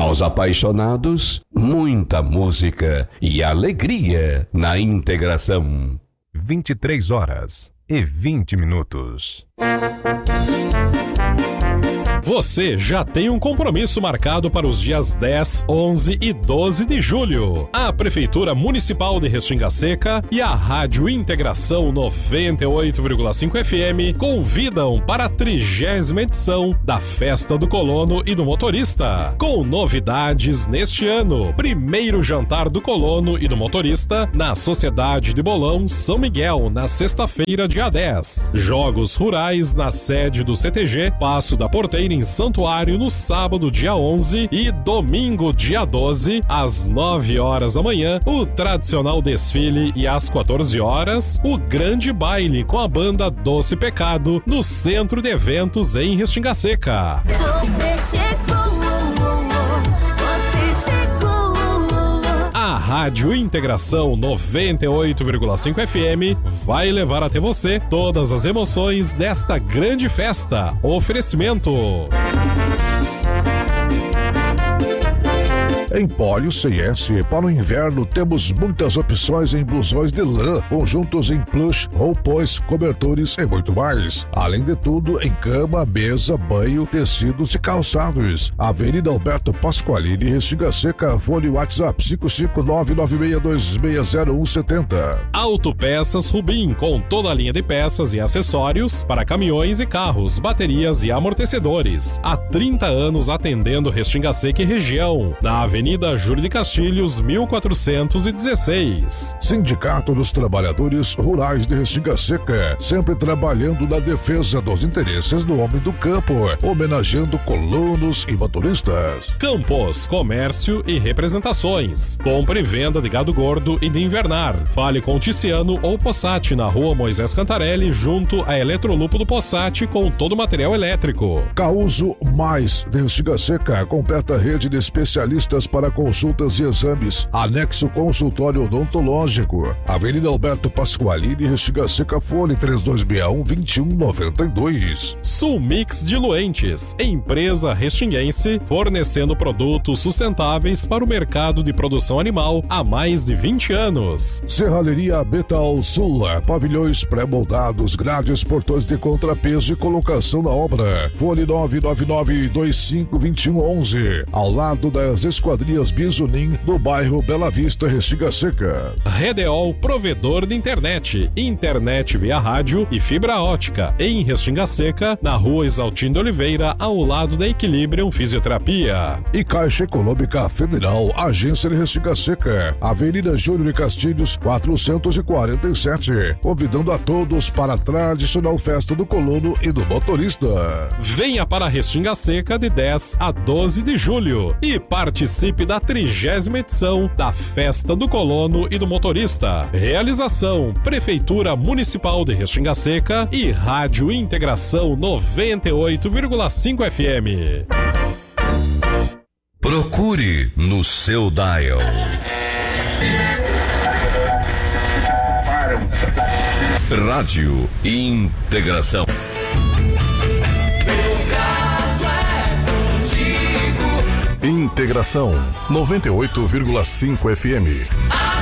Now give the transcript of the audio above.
Aos apaixonados, muita música e alegria na integração. 23h20. Você já tem um compromisso marcado para os dias 10, 11 e 12 de julho. A Prefeitura Municipal de Restinga Seca e a Rádio Integração 98,5 FM convidam para a 30ª edição da Festa do Colono e do Motorista. Com novidades neste ano. Primeiro jantar do Colono e do Motorista na Sociedade de Bolão São Miguel, na sexta-feira, dia 10. Jogos rurais na sede do CTG, Passo da Porteira, em Santuário, no sábado, dia 11, e domingo, dia 12, às 9 horas da manhã, o tradicional desfile, e às 14 horas, o grande baile com a banda Doce Pecado no Centro de Eventos em Restinga Seca. Você chegou. A Rádio Integração 98,5 FM vai levar até você todas as emoções desta grande festa. Oferecimento. Em Polio CS, para o inverno temos muitas opções em blusões de lã, conjuntos em plush, roupões, cobertores e muito mais. Além de tudo, em cama, mesa, banho, tecidos e calçados. Avenida Alberto Pasqualini, Restinga Seca, fone WhatsApp 55996260170. Autopeças Rubim, com toda a linha de peças e acessórios para caminhões e carros, baterias e amortecedores. Há 30 anos atendendo Restinga Seca e região. Na Avenida Júlio de Castilhos, 1416. Sindicato dos Trabalhadores Rurais de Restinga Seca, sempre trabalhando na defesa dos interesses do homem do campo, homenageando colonos e motoristas. Campos, comércio e representações. Compra e venda de gado gordo e de invernar. Fale com Ticiano ou Possati na Rua Moisés Cantarelli, junto a Eletrolupo do Possati, com todo o material elétrico. Causo Mais de Restinga Seca, completa rede de especialistas para consultas e exames. Anexo consultório odontológico. Avenida Alberto Pasqualini, Restinga Seca, fone 3261-2192. Sulmix Diluentes, empresa restinguense, fornecendo produtos sustentáveis para o mercado de produção animal há mais de 20 anos. Serralheria Betal Sul, pavilhões pré-moldados, grades, portões de contrapeso e colocação na obra. Fone 999-252111, ao lado das esquadrias Bisunim, no bairro Bela Vista, Restinga Seca. Redeol, provedor de internet via rádio e fibra ótica, em Restinga Seca, na Rua Exaltino Oliveira, ao lado da Equilibrium Fisioterapia. E Caixa Econômica Federal, agência de Restinga Seca, Avenida Júlio de Castilhos, 447, convidando a todos para a tradicional festa do colono e do motorista. Venha para Restinga Seca de 10 a 12 de julho e participe da 30ª edição da Festa do Colono e do Motorista. Realização: Prefeitura Municipal de Restinga Seca e Rádio Integração 98,5 FM. Procure no seu dial. Rádio Integração. Integração 98,5 FM.